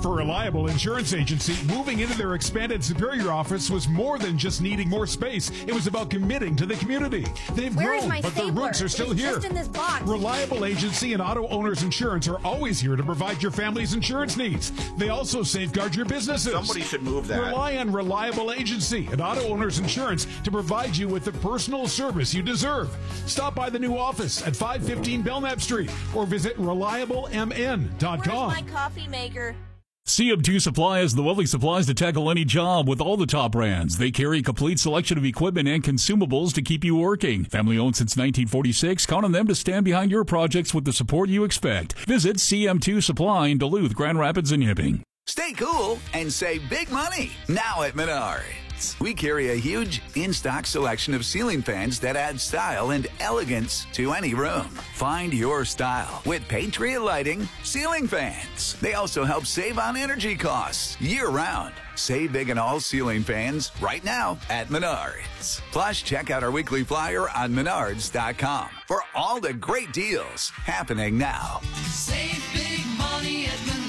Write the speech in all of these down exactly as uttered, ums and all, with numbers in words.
For Reliable Insurance Agency, moving into their expanded Superior office was more than just needing more space. It was about committing to the community. They've Where grown, is my but their stapler? roots are still It's here. just in this box. Reliable Agency and Auto Owners Insurance are always here to provide your family's insurance needs. They also safeguard your businesses. Somebody should move that. Rely on Reliable Agency and Auto Owners Insurance to provide you with the personal service you deserve. Stop by the new office at five fifteen Belknap Street or visit reliable m n dot com. Where's my coffee maker? C M two Supply has the welding supplies to tackle any job with all the top brands. They carry a complete selection of equipment and consumables to keep you working. Family owned since nineteen forty-six, count on them to stand behind your projects with the support you expect. Visit C M two Supply in Duluth, Grand Rapids, and Hibbing. Stay cool and save big money now at Menards. We carry a huge in-stock selection of ceiling fans that add style and elegance to any room. Find your style with Patriot Lighting ceiling fans. They also help save on energy costs year-round. Save big on all ceiling fans right now at Menards. Plus, check out our weekly flyer on menards dot com for all the great deals happening now. Save big money at Menards.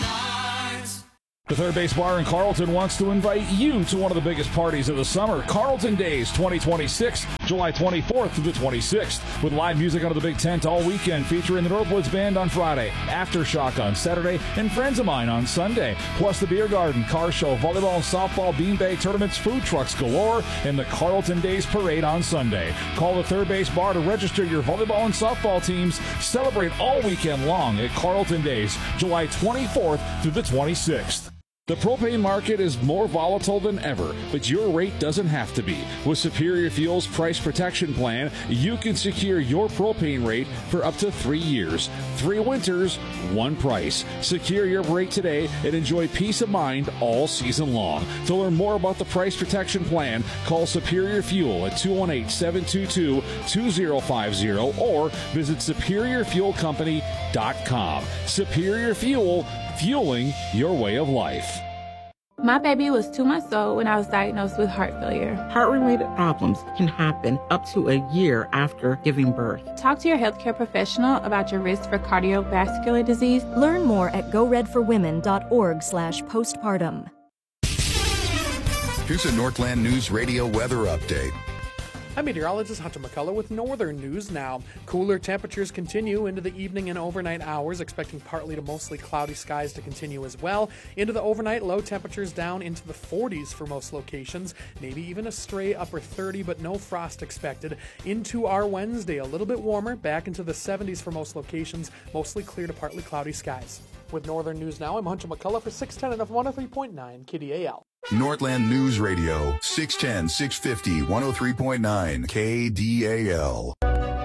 The Third Base Bar in Carlton wants to invite you to one of the biggest parties of the summer, Carlton Days twenty twenty-six, July twenty-fourth through the twenty-sixth, with live music under the big tent all weekend, featuring the Northwoods Band on Friday, Aftershock on Saturday, and Friends of Mine on Sunday. Plus the beer garden, car show, volleyball, softball, beanbag tournaments, food trucks galore, and the Carlton Days Parade on Sunday. Call the Third Base Bar to register your volleyball and softball teams. Celebrate all weekend long at Carlton Days, July twenty-fourth through the twenty-sixth. The propane market is more volatile than ever, but your rate doesn't have to be. With Superior Fuel's Price Protection Plan, you can secure your propane rate for up to three years. Three winters, one price. Secure your rate today and enjoy peace of mind all season long. To learn more about the Price Protection Plan, call Superior Fuel at two one eight, seven two two, two zero five zero or visit superior fuel company dot com. Superior Fuel, fueling your way of life. My baby was two months old when I was diagnosed with heart failure. Heart-related problems can happen up to a year after giving birth. Talk to your healthcare professional about your risk for cardiovascular disease. Learn more at go red for women dot org slash postpartum. Here's a Northland News Radio weather update. I'm meteorologist Hunter McCullough with Northern News Now. Cooler temperatures continue into the evening and overnight hours, expecting partly to mostly cloudy skies to continue as well. Into the overnight, low temperatures down into the forties for most locations, maybe even a stray upper thirty, but no frost expected. Into our Wednesday, a little bit warmer, back into the seventies for most locations, mostly clear to partly cloudy skies. With Northern News Now, I'm Hunter McCullough for six ten and F one oh three point nine K D A L. Northland News Radio, six ten, six fifty, one oh three point nine K D A L.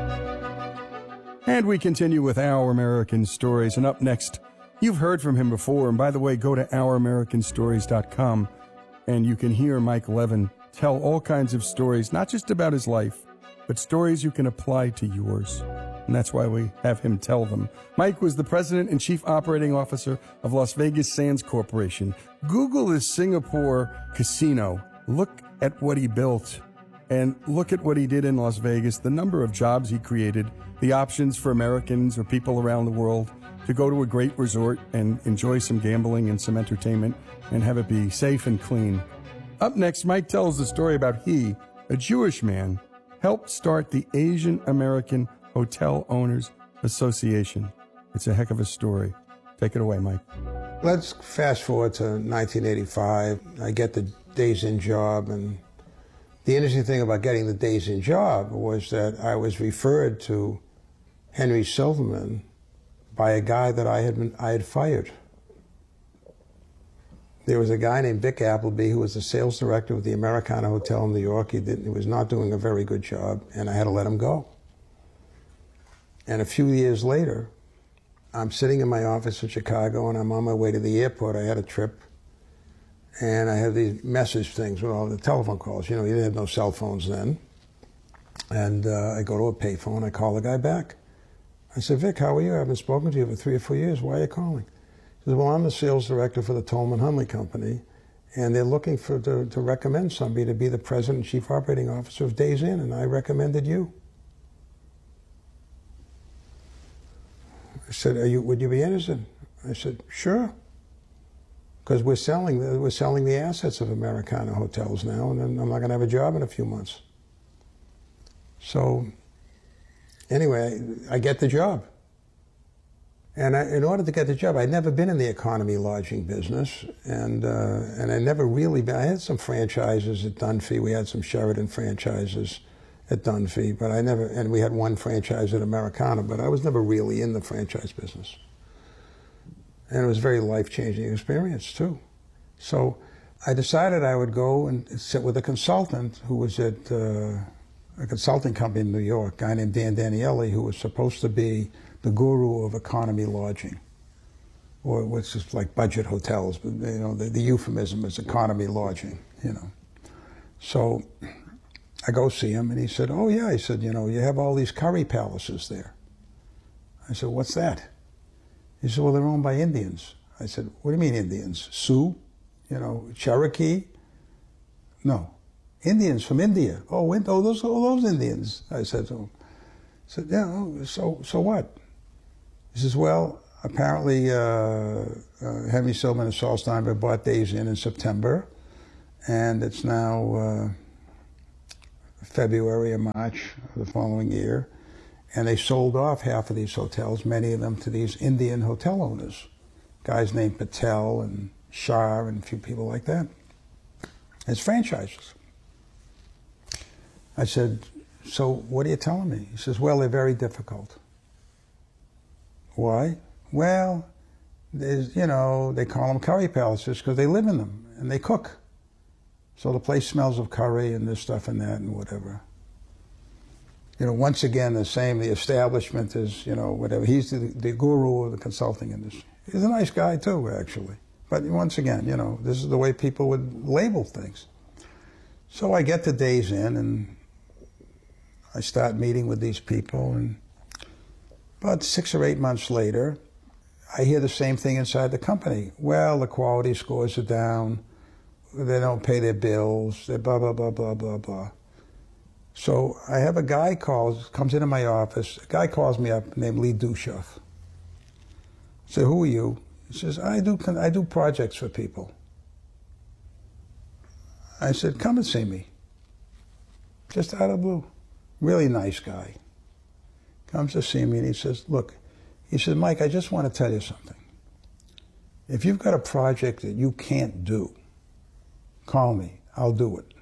And we continue with Our American Stories. And up next, you've heard from him before. And by the way, go to our american stories dot com and you can hear Mike Levin tell all kinds of stories, not just about his life, but stories you can apply to yours. And that's why we have him tell them. Mike was the president and chief operating officer of Las Vegas Sands Corporation. Google is Singapore casino. Look at what he built and look at what he did in Las Vegas, the number of jobs he created, the options for Americans or people around the world to go to a great resort and enjoy some gambling and some entertainment and have it be safe and clean. Up next, Mike tells the story about he, a Jewish man, helped start the Asian American Hotel Owners Association. It's a heck of a story. Take it away, Mike. Let's fast forward to nineteen eighty-five. I get the Days Inn job, and the interesting thing about getting the Days Inn job was that I was referred to Henry Silverman by a guy that I had been I had fired. There was a guy named Vic Appleby who was the sales director of the Americana Hotel in New York. He did he was not doing a very good job, and I had to let him go. And a few years later, I'm sitting in my office in Chicago, and I'm on my way to the airport. I had a trip, and I have these message things with all the telephone calls. You know, you didn't have no cell phones then. And uh, I go to a payphone. I call the guy back. I said, Vic, how are you? I haven't spoken to you for three or four years. Why are you calling? He says, well, I'm the sales director for the Tolman Hunley Company, and they're looking for to, to recommend somebody to be the president and chief operating officer of Days Inn, and I recommended you. I said, Are you, would you be interested? I said, sure. because we're selling the, we're selling the assets of Americana Hotels now, and then I'm not going to have a job in a few months. So anyway, I get the job. And I, in order to get the job, I'd never been in the economy lodging business, and uh, and I never really been. I had some franchises at Dunphy. We had some Sheraton franchises at Dunphy, but I never. And we had one franchise at Americana, but I was never really in the franchise business. And it was a very life-changing experience too. So I decided I would go and sit with a consultant who was at uh, a consulting company in New York, a guy named Dan Danielli, who was supposed to be the guru of economy lodging, or what's just like budget hotels, but you know, the, the euphemism is economy lodging, you know. So I go see him, and he said, oh yeah, he said, you know, you have all these curry palaces there. I said, what's that? He said, well, they're owned by Indians. I said, what do you mean Indians? Sioux? You know, Cherokee? No. Indians from India. Oh, oh those, oh, those Indians. I said to him. I said, yeah, oh, so, so what? He says, well, apparently uh, uh, Henry Silverman and Saul Steinberg bought Days Inn in September, and it's now uh, February or March of the following year, and they sold off half of these hotels, many of them to these Indian hotel owners, guys named Patel and Shah and a few people like that, as franchises. I said, so what are you telling me? He says, well, they're very difficult. Why? Well, there's, you know, they call them curry palaces because they live in them and they cook. So the place smells of curry and this stuff and that and whatever. You know, once again, the same, the establishment is, you know, whatever. He's the, the guru of the consulting industry. He's a nice guy too, actually. But once again, you know, this is the way people would label things. So I get to Days Inn and I start meeting with these people, and about six or eight months later, I hear the same thing inside the company. Well, the quality scores are down, they don't pay their bills, they blah, blah, blah, blah, blah, blah. So I have a guy calls, comes into my office, a guy calls me up named Lee Dushoff. I say, who are you? He says, I do, I do projects for people. I said, come and see me. Just out of the blue. Really nice guy. Comes to see me and he says, look, he says, Mike, I just want to tell you something. If you've got a project that you can't do, call me, I'll do it.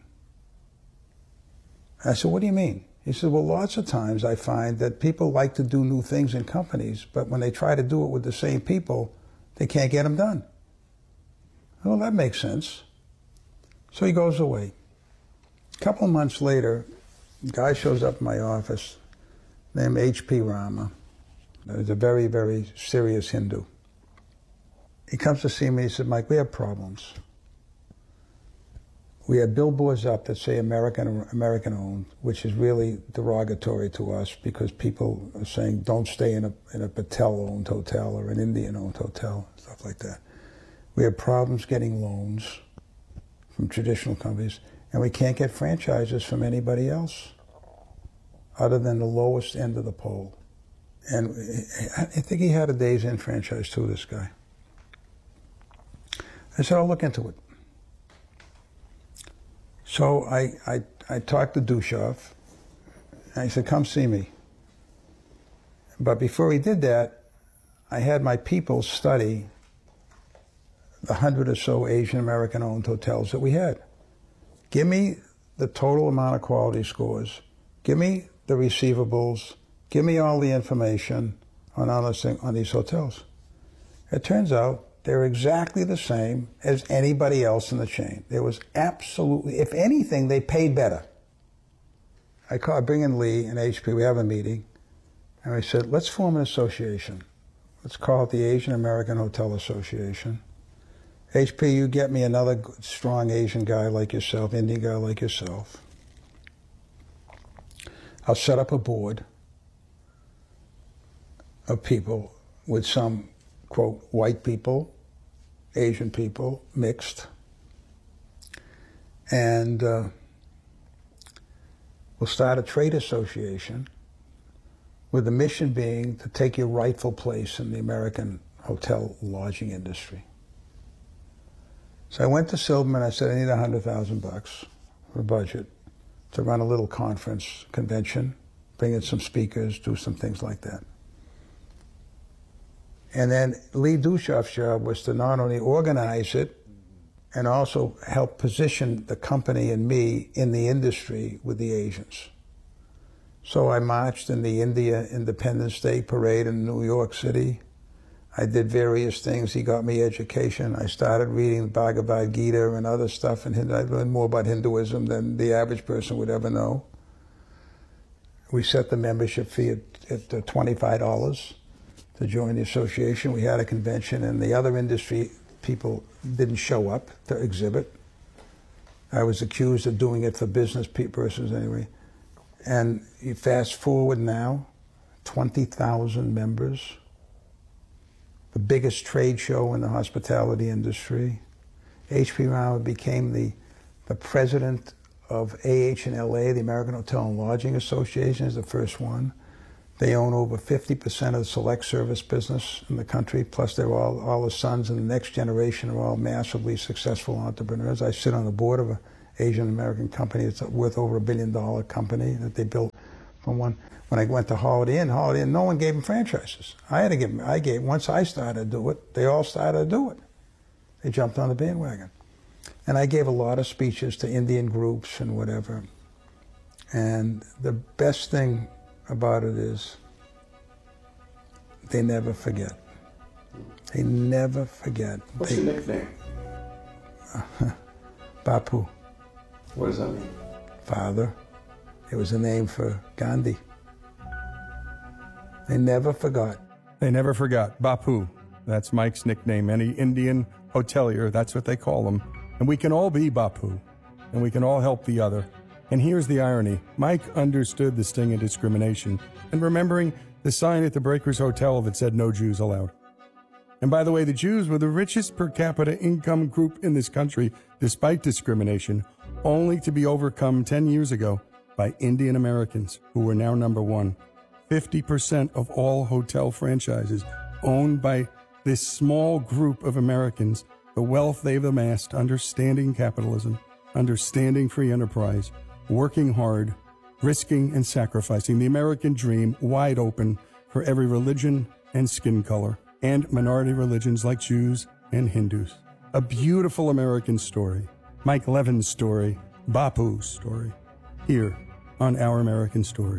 I said, what do you mean? He said, well, lots of times I find that people like to do new things in companies, but when they try to do it with the same people, they can't get them done. Well, that makes sense. So he goes away. A couple of months later, a guy shows up in my office named H P Rama. He's a very, very serious Hindu. He comes to see me, he said, Mike, we have problems. We have billboards up that say American American owned, which is really derogatory to us because people are saying don't stay in a, in a Patel-owned hotel or an Indian-owned hotel, stuff like that. We have problems getting loans from traditional companies, and we can't get franchises from anybody else other than the lowest end of the pole. And I think he had a Days Inn franchise too, this guy. I said, I'll look into it. So I, I, I talked to Dushoff, and I said, come see me. But before he did that, I had my people study the hundred or so Asian American owned hotels that we had. Give me the total amount of quality scores. Give me the receivables. Give me all the information on, on, this thing, on these hotels. It turns out they're exactly the same as anybody else in the chain. There was absolutely, if anything, they paid better. I, call, I bring in Lee and H P, we have a meeting, and I said, let's form an association. Let's call it the Asian American Hotel Association. H P, you get me another strong Asian guy like yourself, Indian guy like yourself. I'll set up a board of people with some, quote, white people, Asian people, mixed. And uh, we'll start a trade association with the mission being to take your rightful place in the American hotel lodging industry. So I went to Silverman. I said, I need a hundred thousand bucks for a budget to run a little conference convention, bring in some speakers, do some things like that. And then Lee Dushoff's job was to not only organize it and also help position the company and me in the industry with the Asians. So I marched in the India Independence Day Parade in New York City. I did various things. He got me education. I started reading Bhagavad Gita and other stuff, and I learned more about Hinduism than the average person would ever know. We set the membership fee at, at twenty-five dollars to join the association. We had a convention, and the other industry people didn't show up to exhibit. I was accused of doing it for business persons anyway. And you fast forward now, twenty thousand members. The biggest trade show in the hospitality industry. H P Rama became the, the president of A H in L A, the American Hotel and Lodging Association, is the first one. They own over fifty percent of the select service business in the country, plus they're all, all the sons and the next generation are all massively successful entrepreneurs. I sit on the board of an Asian American company that's worth over a billion dollar company that they built from one. When I went to Holiday Inn, Holiday Inn, no one gave them franchises. I had to give them, I gave, once I started to do it, they all started to do it. They jumped on the bandwagon. And I gave a lot of speeches to Indian groups and whatever. And the best thing about it is they never forget. They never forget. What's they, your nickname? Uh, Bapu. What does that mean? Father. It was a name for Gandhi. They never forgot. They never forgot. Bapu. That's Mike's nickname. Any Indian hotelier, that's what they call him. And we can all be Bapu, and we can all help the other. And here's the irony. Mike understood the sting of discrimination, and remembering the sign at the Breakers Hotel that said no Jews allowed. And by the way, the Jews were the richest per capita income group in this country, despite discrimination, only to be overcome ten years ago by Indian Americans, who were now number one. fifty percent of all hotel franchises owned by this small group of Americans, the wealth they've amassed, understanding capitalism, understanding free enterprise, working hard, risking and sacrificing the American dream wide open for every religion and skin color, and minority religions like Jews and Hindus. A beautiful American story. Mike Levin's story, Bapu's story, here on Our American Stories.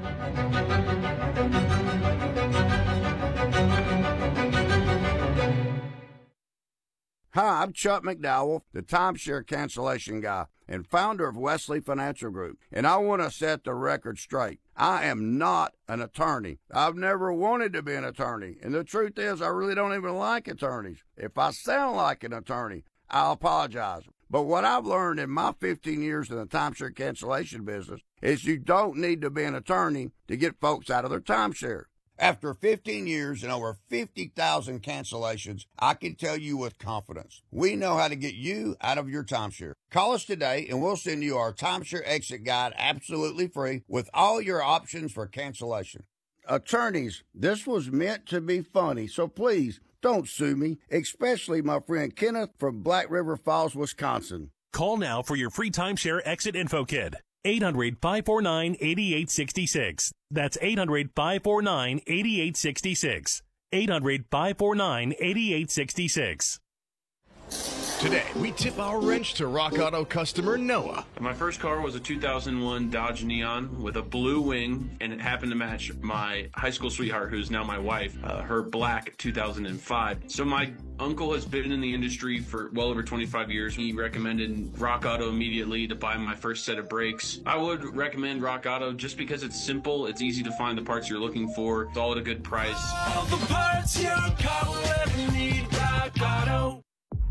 Hi, I'm Chuck McDowell, the timeshare cancellation guy and founder of Wesley Financial Group, and I want to set the record straight. I am not an attorney. I've never wanted to be an attorney, and the truth is I really don't even like attorneys. If I sound like an attorney, I'll apologize. But what I've learned in my fifteen years in the timeshare cancellation business is you don't need to be an attorney to get folks out of their timeshare. After fifteen years and over fifty thousand cancellations, I can tell you with confidence, we know how to get you out of your timeshare. Call us today and we'll send you our timeshare exit guide absolutely free with all your options for cancellation. Attorneys, this was meant to be funny, so please don't sue me, especially my friend Kenneth from Black River Falls, Wisconsin. Call now for your free timeshare exit info kit. eight hundred, five four nine, eight eight six six. That's eight hundred, five four nine, eight eight six six. eight hundred, five four nine, eight eight six six. Today, we tip our wrench to Rock Auto customer Noah. My first car was a two thousand one Dodge Neon with a blue wing, and it happened to match my high school sweetheart, who's now my wife, uh, her black two thousand five. So my uncle has been in the industry for well over twenty-five years. He recommended Rock Auto immediately to buy my first set of brakes. I would recommend Rock Auto just because it's simple, it's easy to find the parts you're looking for, it's all at a good price. All the parts your car will ever need, Rock Auto.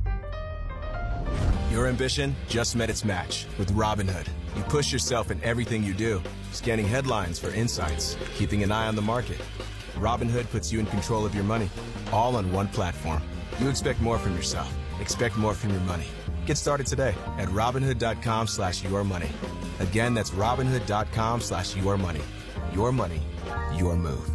Your ambition just met its match with Robinhood. You push yourself in everything you do, scanning headlines for insights, keeping an eye on the market. Robinhood puts you in control of your money, all on one platform. You expect more from yourself. Expect more from your money. Get started today at Robinhood.com slash your money. Again, that's Robinhood.com slash your money. Your money, your move.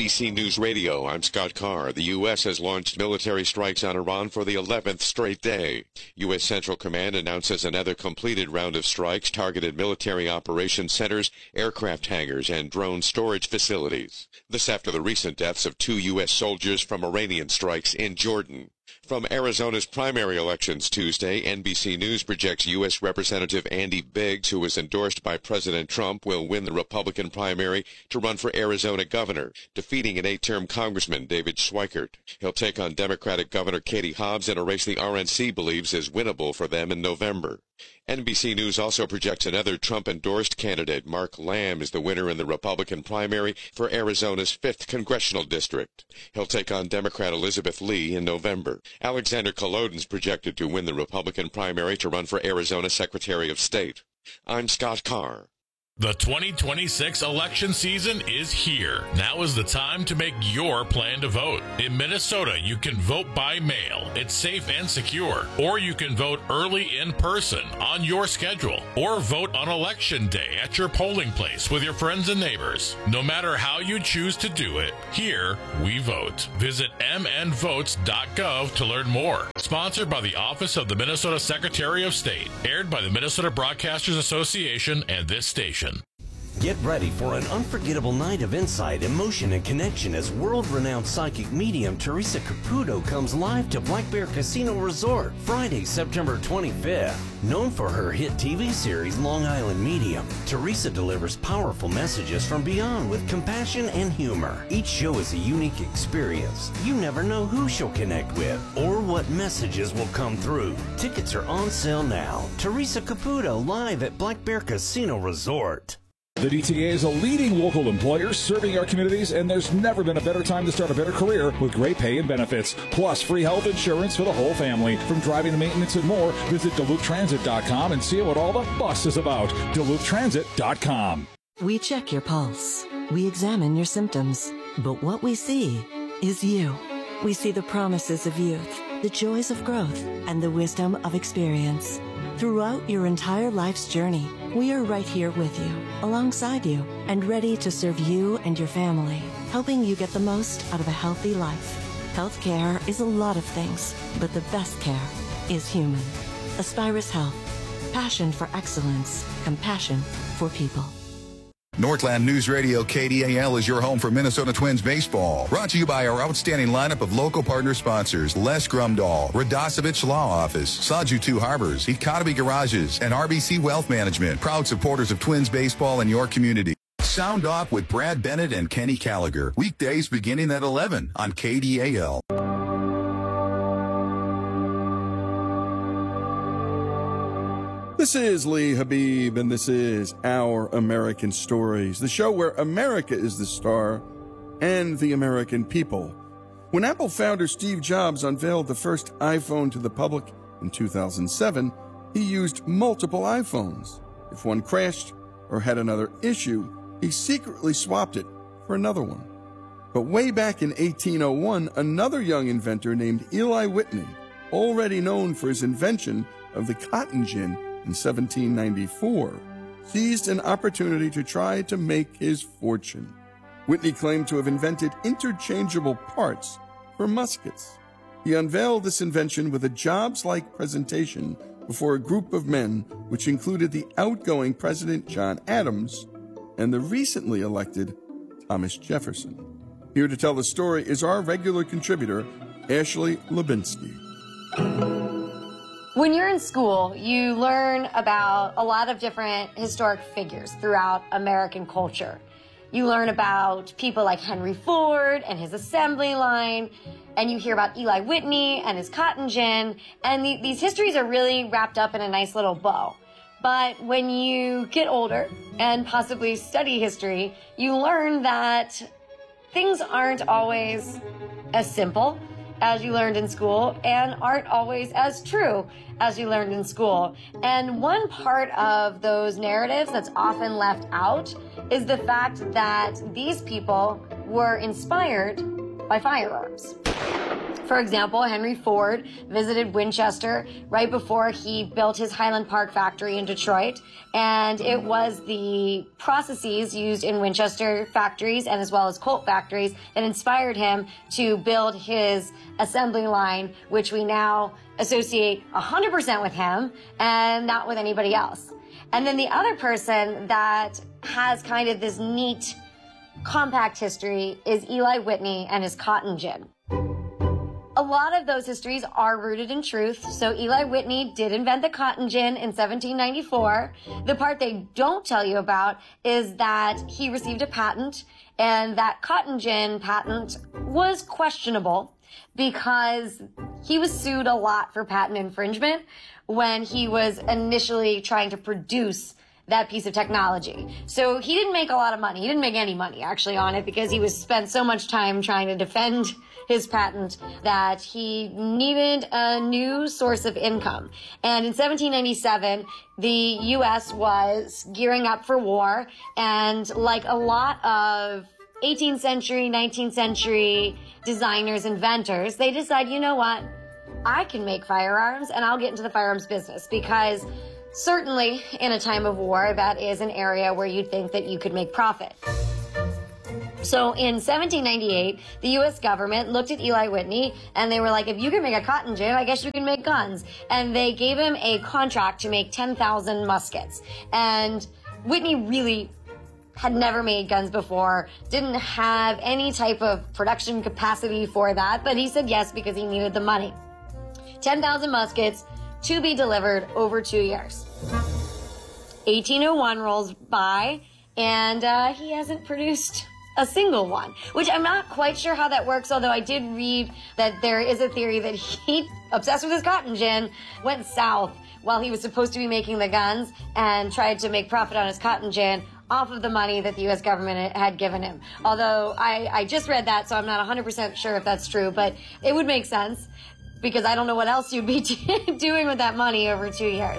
B C News Radio, I'm Scott Carr. The U S has launched military strikes on Iran for the eleventh straight day. U S Central Command announces another completed round of strikes targeted military operations centers, aircraft hangars, and drone storage facilities. This after the recent deaths of two U S soldiers from Iranian strikes in Jordan. From Arizona's primary elections Tuesday, N B C News projects U S Representative Andy Biggs, who was endorsed by President Trump, will win the Republican primary to run for Arizona governor, defeating an eight-term Congressman, David Schweikert. He'll take on Democratic Governor Katie Hobbs in a race the R N C believes is winnable for them in November. N B C News also projects another Trump-endorsed candidate, Mark Lamb, is the winner in the Republican primary for Arizona's fifth congressional district. He'll take on Democrat Elizabeth Lee in November. Alexander Kolodin's projected to win the Republican primary to run for Arizona Secretary of State. I'm Scott Carr. The twenty twenty-six election season is here. Now is the time to make your plan to vote. In Minnesota, you can vote by mail. It's safe and secure. Or you can vote early in person on your schedule. Or vote on election day at your polling place with your friends and neighbors. No matter how you choose to do it, here we vote. Visit m n votes dot gov to learn more. Sponsored by the Office of the Minnesota Secretary of State. Aired by the Minnesota Broadcasters Association and this station. Get ready for an unforgettable night of insight, emotion, and connection as world-renowned psychic medium Teresa Caputo comes live to Black Bear Casino Resort Friday, September twenty-fifth. Known for her hit T V series Long Island Medium, Teresa delivers powerful messages from beyond with compassion and humor. Each show is a unique experience. You never know who she'll connect with or what messages will come through. Tickets are on sale now. Teresa Caputo live at Black Bear Casino Resort. The D T A is a leading local employer serving our communities, and there's never been a better time to start a better career with great pay and benefits, plus free health insurance for the whole family. From driving to maintenance and more, visit Duluth Transit dot com and see what all the fuss is about. Duluth Transit dot com. We check your pulse. We examine your symptoms. But what we see is you. We see the promises of youth, the joys of growth, and the wisdom of experience. Throughout your entire life's journey, we are right here with you, alongside you, and ready to serve you and your family, helping you get the most out of a healthy life. Healthcare is a lot of things, but the best care is human. Aspirus Health. Passion for excellence. Compassion for people. Northland News Radio K D A L is your home for Minnesota Twins baseball. Brought to you by our outstanding lineup of local partner sponsors, Les Grumdahl, Radosevich Law Office, Saju Two Harbors, Economy Garages, and R B C Wealth Management. Proud supporters of Twins baseball in your community. Sound Off with Brad Bennett and Kenny Gallagher. Weekdays beginning at eleven on K D A L. This is Lee Habib, and this is Our American Stories, the show where America is the star and the American people. When Apple founder Steve Jobs unveiled the first iPhone to the public in two thousand seven, he used multiple iPhones. If one crashed or had another issue, he secretly swapped it for another one. But way back in eighteen oh one, another young inventor named Eli Whitney, already known for his invention of the cotton gin in seventeen ninety-four, seized an opportunity to try to make his fortune. Whitney claimed to have invented interchangeable parts for muskets. He unveiled this invention with a Jobs-like presentation before a group of men, which included the outgoing President John Adams and the recently elected Thomas Jefferson. Here to tell the story is our regular contributor, Ashley Lubinsky. When you're in school, you learn about a lot of different historic figures throughout American culture. You learn about people like Henry Ford and his assembly line, and you hear about Eli Whitney and his cotton gin, and the, these histories are really wrapped up in a nice little bow. But when you get older and possibly study history, you learn that things aren't always as simple as you learned in school and aren't always as true as you learned in school. And one part of those narratives that's often left out is the fact that these people were inspired by firearms. For example, Henry Ford visited Winchester right before he built his Highland Park factory in Detroit. And it was the processes used in Winchester factories and as well as Colt factories that inspired him to build his assembly line, which we now associate one hundred percent with him and not with anybody else. And then the other person that has kind of this neat compact history is Eli Whitney and his cotton gin. A lot of those histories are rooted in truth. So Eli Whitney did invent the cotton gin in seventeen ninety-four. The part they don't tell you about is that he received a patent, and that cotton gin patent was questionable because he was sued a lot for patent infringement when he was initially trying to produce that piece of technology. So he didn't make a lot of money. He didn't make any money actually on it because he was spent so much time trying to defend his patent that he needed a new source of income. And in seventeen ninety-seven, the U S was gearing up for war, and like a lot of eighteenth century, nineteenth century designers, inventors, they decide, you know what, I can make firearms and I'll get into the firearms business, because certainly in a time of war, that is an area where you'd think that you could make profit. So in seventeen ninety-eight, the U S government looked at Eli Whitney and they were like, if you can make a cotton gin, I guess you can make guns. And they gave him a contract to make ten thousand muskets. And Whitney really had never made guns before, didn't have any type of production capacity for that, but he said yes because he needed the money. ten thousand muskets to be delivered over two years. eighteen oh one rolls by, and uh, he hasn't produced a single one, which I'm not quite sure how that works, although I did read that there is a theory that he, obsessed with his cotton gin, went south while he was supposed to be making the guns and tried to make profit on his cotton gin off of the money that the U S government had given him. Although I, I just read that, so I'm not one hundred percent sure if that's true, but it would make sense because I don't know what else you'd be doing with that money over two years.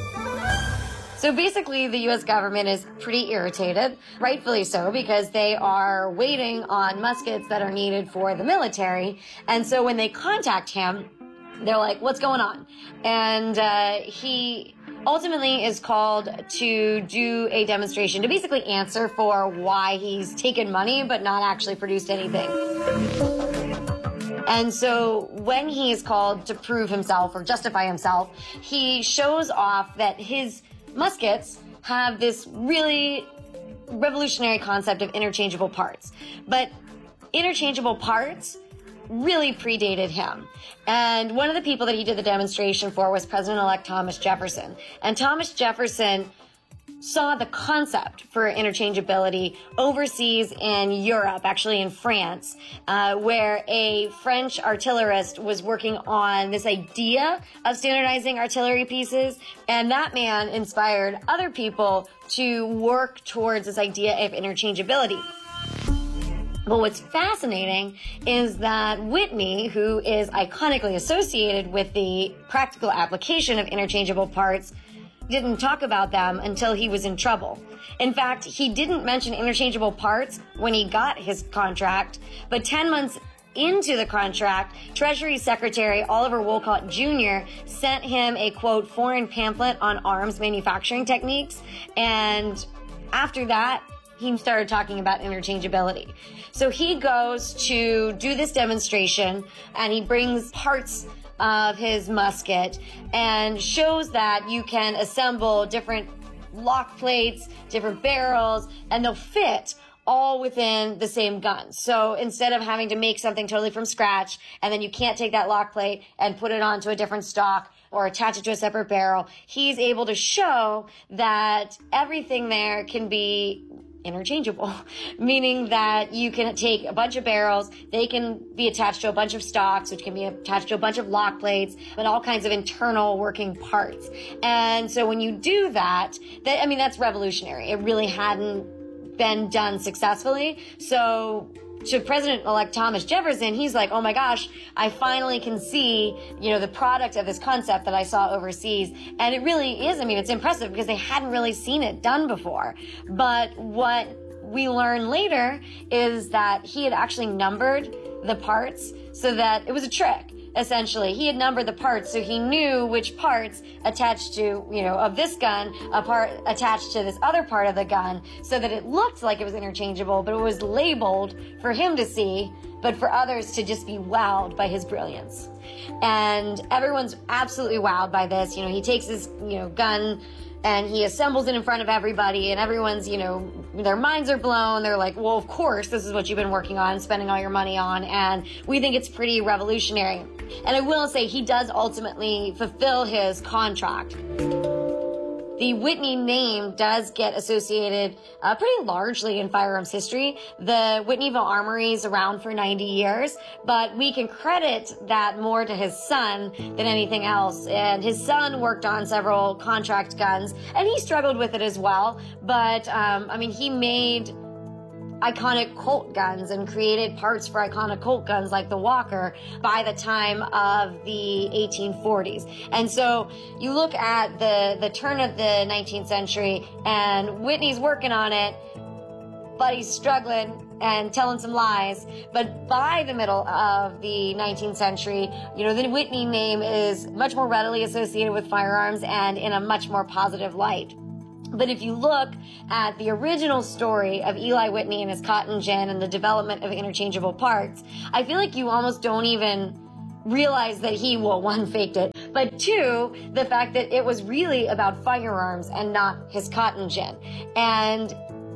So basically, the U S government is pretty irritated, rightfully so, because they are waiting on muskets that are needed for the military. And so when they contact him, they're like, what's going on? And uh, he ultimately is called to do a demonstration to basically answer for why he's taken money but not actually produced anything. And so when he is called to prove himself or justify himself, he shows off that his muskets have this really revolutionary concept of interchangeable parts. But interchangeable parts really predated him. And one of the people that he did the demonstration for was President-elect Thomas Jefferson. And Thomas Jefferson saw the concept for interchangeability overseas in Europe, actually in France, uh, where a French artillerist was working on this idea of standardizing artillery pieces, and that man inspired other people to work towards this idea of interchangeability. But what's fascinating is that Whitney, who is iconically associated with the practical application of interchangeable parts, didn't talk about them until he was in trouble. In fact, he didn't mention interchangeable parts when he got his contract, but ten months into the contract, Treasury Secretary Oliver Wolcott Junior sent him a, quote, foreign pamphlet on arms manufacturing techniques, and after that, he started talking about interchangeability. So he goes to do this demonstration, and he brings parts of his musket and shows that you can assemble different lock plates, different barrels, and they'll fit all within the same gun. So instead of having to make something totally from scratch, and then you can't take that lock plate and put it onto a different stock or attach it to a separate barrel, he's able to show that everything there can be interchangeable, meaning that you can take a bunch of barrels, they can be attached to a bunch of stocks, which can be attached to a bunch of lock plates, and all kinds of internal working parts. And so when you do that, that I mean, that's revolutionary. It really hadn't been done successfully. So to President-elect Thomas Jefferson, he's like, oh my gosh, I finally can see, you know, the product of this concept that I saw overseas. And it really is, I mean, it's impressive because they hadn't really seen it done before. But what we learn later is that he had actually numbered the parts so that it was a trick. Essentially, he had numbered the parts, so he knew which parts attached to, you know, of this gun, a part attached to this other part of the gun, so that it looked like it was interchangeable, but it was labeled for him to see, but for others to just be wowed by his brilliance. And everyone's absolutely wowed by this. You know, he takes his, you know, gun and he assembles it in front of everybody, and everyone's, you know, their minds are blown. They're like, well, of course, this is what you've been working on, spending all your money on, and we think it's pretty revolutionary. And I will say he does ultimately fulfill his contract. The Whitney name does get associated uh, pretty largely in firearms history. The Whitneyville Armory is around for ninety years, but we can credit that more to his son than anything else. And his son worked on several contract guns, and he struggled with it as well. But, um, I mean, he made iconic Colt guns and created parts for iconic Colt guns like the Walker by the time of the eighteen forties. And so you look at the, the turn of the nineteenth century, and Whitney's working on it, but he's struggling and telling some lies. But by the middle of the nineteenth century, you know, the Whitney name is much more readily associated with firearms and in a much more positive light. But if you look at the original story of Eli Whitney and his cotton gin and the development of interchangeable parts, I feel like you almost don't even realize that he, well, one, faked it, but two, the fact that it was really about firearms and not his cotton gin. And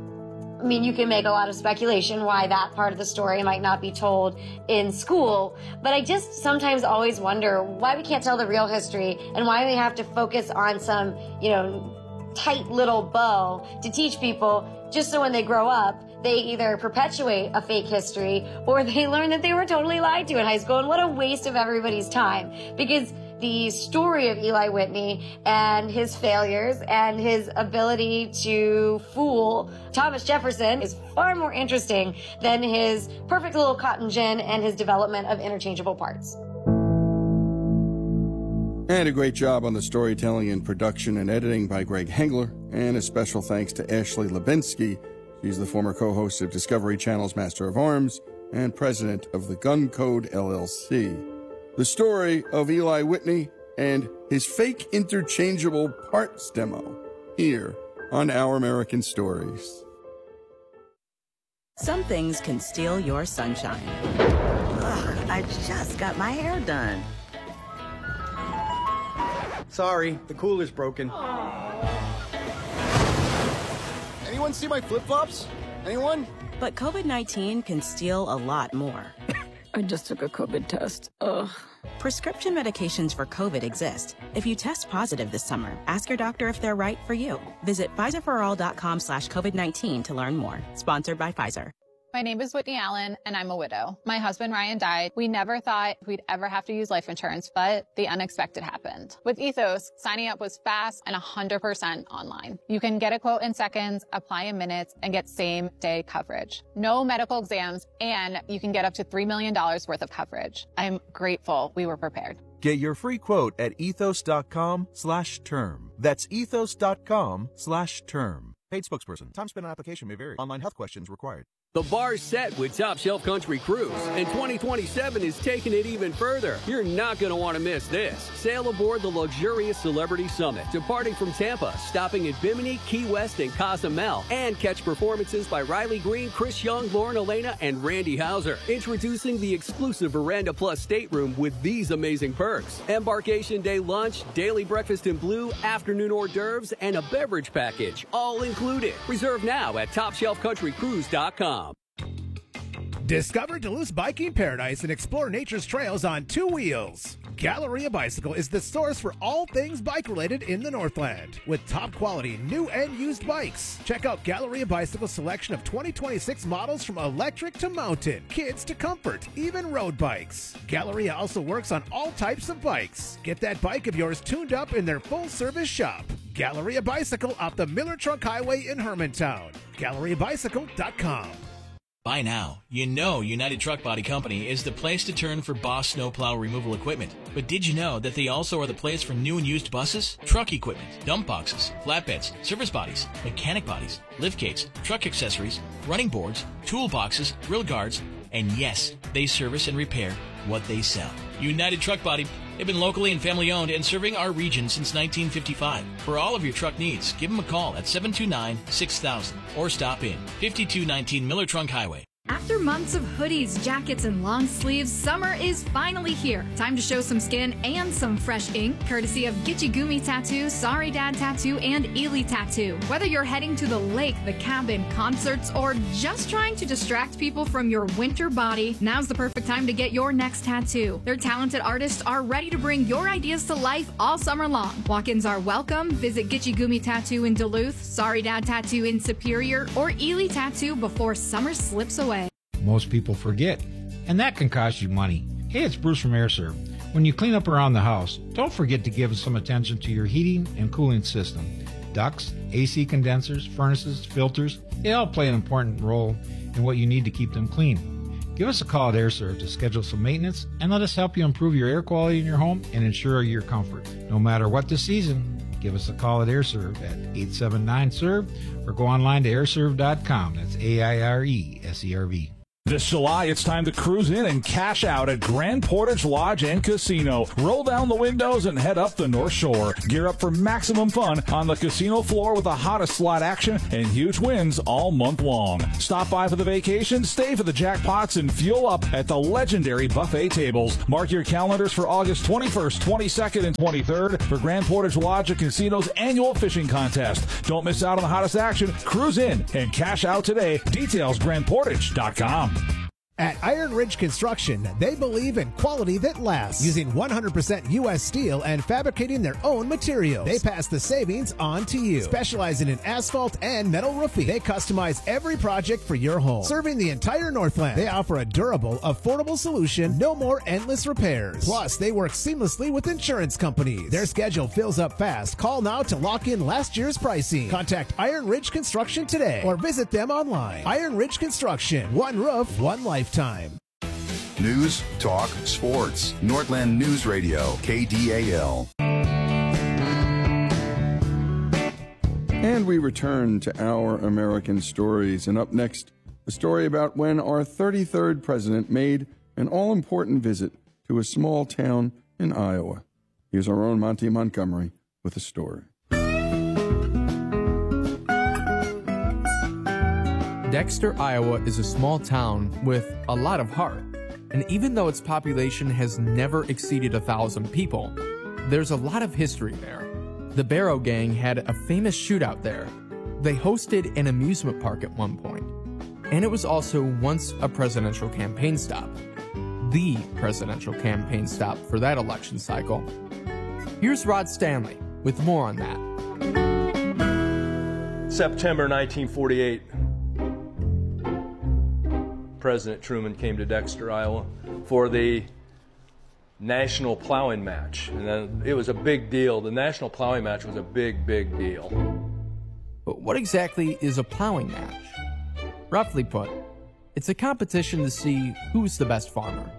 I mean, you can make a lot of speculation why that part of the story might not be told in school, but I just sometimes always wonder why we can't tell the real history and why we have to focus on some, you know, tight little bow to teach people, just so when they grow up, they either perpetuate a fake history or they learn that they were totally lied to in high school. And what a waste of everybody's time, because the story of Eli Whitney and his failures and his ability to fool Thomas Jefferson is far more interesting than his perfect little cotton gin and his development of interchangeable parts. And a great job on the storytelling and production and editing by Greg Hengler. And a special thanks to Ashley Lebinsky. She's the former co-host of Discovery Channel's Master of Arms and president of the Gun Code L L C. The story of Eli Whitney and his fake interchangeable parts demo here on Our American Stories. Some things can steal your sunshine. Ugh, I just got my hair done. Sorry, the cooler's broken. Anyone see my flip-flops? Anyone? But COVID nineteen can steal a lot more. I just took a COVID test. Ugh. Prescription medications for COVID exist. If you test positive this summer, ask your doctor if they're right for you. Visit Pfizerforall.com slash COVID-19 to learn more. Sponsored by Pfizer. My name is Whitney Allen, and I'm a widow. My husband, Ryan, died. We never thought we'd ever have to use life insurance, but the unexpected happened. With Ethos, signing up was fast and one hundred percent online. You can get a quote in seconds, apply in minutes, and get same-day coverage. No medical exams, and you can get up to three million dollars worth of coverage. I'm grateful we were prepared. Get your free quote at ethos.com slash term. That's ethos.com slash term. Paid spokesperson. Time spent on application may vary. Online health questions required. The bar's set with Top Shelf Country Cruise, and twenty twenty-seven is taking it even further. You're not going to want to miss this. Sail aboard the luxurious Celebrity Summit, departing from Tampa, stopping in Bimini, Key West, and Cozumel, and catch performances by Riley Green, Chris Young, Lauren Elena, and Randy Hauser. Introducing the exclusive Veranda Plus stateroom with these amazing perks. Embarkation day lunch, daily breakfast in blue, afternoon hors d'oeuvres, and a beverage package, all included. Reserve now at top shelf country cruise dot com. Discover Duluth's biking paradise and explore nature's trails on two wheels. Galleria Bicycle is the source for all things bike-related in the Northland. With top-quality new and used bikes. Check out Galleria Bicycle's selection of twenty twenty-six models from electric to mountain, kids to comfort, even road bikes. Galleria also works on all types of bikes. Get that bike of yours tuned up in their full-service shop. Galleria Bicycle off the Miller Truck Highway in Hermantown. galleria bicycle dot com. By now, you know United Truck Body Company is the place to turn for Boss snowplow removal equipment. But did you know that they also are the place for new and used buses, truck equipment, dump boxes, flatbeds, service bodies, mechanic bodies, lift gates, truck accessories, running boards, toolboxes, grill guards, And yes, they service and repair what they sell. United Truck Body. They've been locally and family owned and serving our region since nineteen fifty-five. For all of your truck needs, give them a call at seven two nine, six thousand or stop in fifty-two nineteen Miller Trunk Highway. After months of hoodies, jackets, and long sleeves, summer is finally here. Time to show some skin and some fresh ink, courtesy of Gitchy Gumi Tattoo, Sorry Dad Tattoo, and Ely Tattoo. Whether you're heading to the lake, the cabin, concerts, or just trying to distract people from your winter body, now's the perfect time to get your next tattoo. Their talented artists are ready to bring your ideas to life all summer long. Walk-ins are welcome. Visit Gitchy Gumi Tattoo in Duluth, Sorry Dad Tattoo in Superior, or Ely Tattoo before summer slips away. Most people forget, and that can cost you money. Hey, it's Bruce from AirServe. When you clean up around the house, don't forget to give some attention to your heating and cooling system. Ducts, A C condensers, furnaces, filters, they all play an important role in what you need to keep them clean. Give us a call at AirServe to schedule some maintenance and let us help you improve your air quality in your home and ensure your comfort. No matter what the season, give us a call at AirServe at eight seven nine S E R V or go online to air serve dot com. That's A I R E S E R V. This July, it's time to cruise in and cash out at Grand Portage Lodge and Casino. Roll down the windows and head up the North Shore. Gear up for maximum fun on the casino floor with the hottest slot action and huge wins all month long. Stop by for the vacation, stay for the jackpots, and fuel up at the legendary buffet tables. Mark your calendars for August twenty-first, twenty-second, and twenty-third for Grand Portage Lodge and Casino's annual fishing contest. Don't miss out on the hottest action. Cruise in and cash out today. Details grand portage dot com. At Iron Ridge Construction, they believe in quality that lasts, using one hundred percent U S steel and fabricating their own materials. They pass the savings on to you. Specializing in asphalt and metal roofing, they customize every project for your home. Serving the entire Northland, they offer a durable, affordable solution, no more endless repairs. Plus, they work seamlessly with insurance companies. Their schedule fills up fast. Call now to lock in last year's pricing. Contact Iron Ridge Construction today or visit them online. Iron Ridge Construction, one roof, one life. Time. News, talk, sports. Northland News Radio, K D A L. And we return to Our American Stories. And up next, a story about when our thirty-third president made an all-important visit to a small town in Iowa. Here's our own Monty Montgomery with a story. Dexter, Iowa is a small town with a lot of heart. And even though its population has never exceeded a thousand people, there's a lot of history there. The Barrow Gang had a famous shootout there. They hosted an amusement park at one point. And it was also once a presidential campaign stop. The presidential campaign stop for that election cycle. Here's Rod Stanley with more on that. September nineteen forty-eight. President Truman came to Dexter, Iowa for the National Plowing Match. And then it was a big deal. The National Plowing Match was a big, big deal. But what exactly is a plowing match? Roughly put, it's a competition to see who's the best farmer.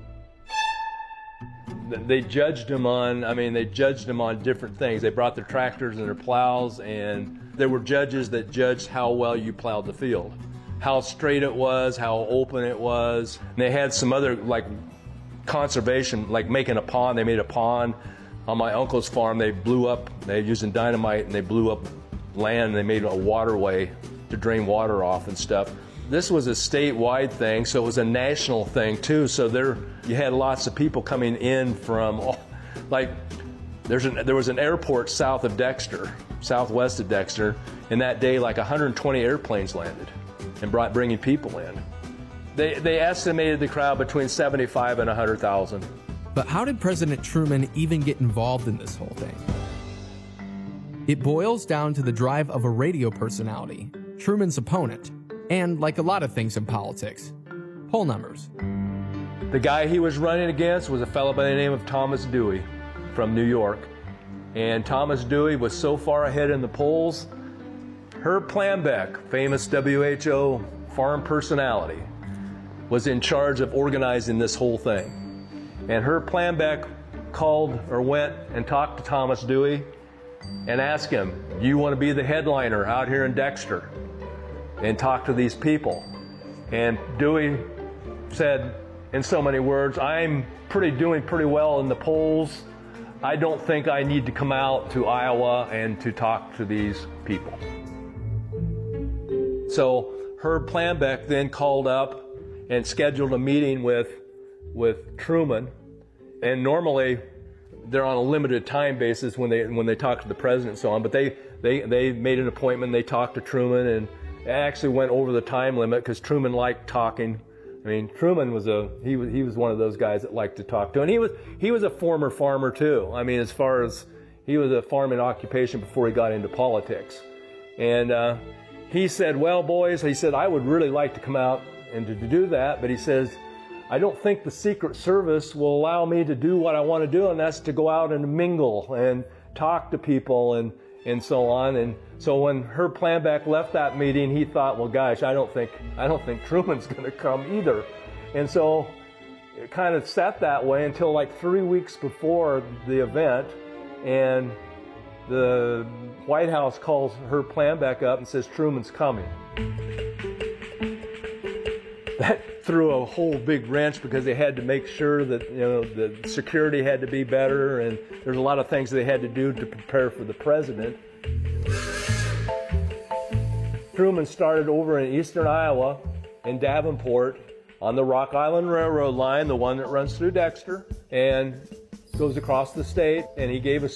They judged them on, I mean, they judged them on different things. They brought their tractors and their plows, and there were judges that judged how well you plowed the field. How straight it was, how open it was. And they had some other, like, conservation, like making a pond. They made a pond on my uncle's farm. They blew up, they were using dynamite, and they blew up land, and they made a waterway to drain water off and stuff. This was a statewide thing, so it was a national thing, too. So there, you had lots of people coming in from, like, there's an, there was an airport south of Dexter, southwest of Dexter, and that day, like, one hundred twenty airplanes landed and brought bringing people in. They they estimated the crowd between seventy-five and one hundred thousand. But how did President Truman even get involved in this whole thing? It boils down to the drive of a radio personality, Truman's opponent, and like a lot of things in politics, poll numbers. The guy he was running against was a fellow by the name of Thomas Dewey from New York. And Thomas Dewey was so far ahead in the polls, Herb Plambeck, famous W H O farm personality, was in charge of organizing this whole thing. And Herb Plambeck called or went and talked to Thomas Dewey and asked him, do you want to be the headliner out here in Dexter? And talk to these people. And Dewey said in so many words, I'm pretty doing pretty well in the polls. I don't think I need to come out to Iowa and to talk to these people. So Herb Planbeck then called up and scheduled a meeting with, with Truman. And normally they're on a limited time basis when they when they talk to the president and so on, but they, they, they made an appointment, they talked to Truman, and it actually went over the time limit because Truman liked talking. I mean, Truman was a he was he was one of those guys that liked to talk to, and he was he was a former farmer too. I mean, as far as he was a farming occupation before he got into politics, and uh, he said, "Well, boys," he said, "I would really like to come out and to, to do that, but he says, I don't think the Secret Service will allow me to do what I want to do, and that's to go out and mingle and talk to people and and so on." And so when Herb Planbeck left that meeting, he thought, well, gosh, I don't think I don't think Truman's going to come either. And so it kind of sat that way until like three weeks before the event, and the White House calls Herb Planbeck up and says Truman's coming. That threw a whole big wrench because they had to make sure that, you know, the security had to be better, and there's a lot of things they had to do to prepare for the president. Truman started over in eastern Iowa in Davenport on the Rock Island Railroad line, the one that runs through Dexter and goes across the state, and he gave a